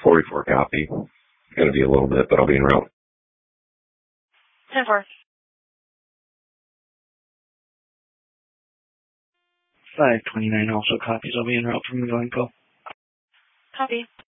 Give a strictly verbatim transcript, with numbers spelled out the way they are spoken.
forty-four copy. Going to be a little bit, but I'll be en route. ten four. five twenty-nine also copies. I'll be en route from Glencoe. Copy.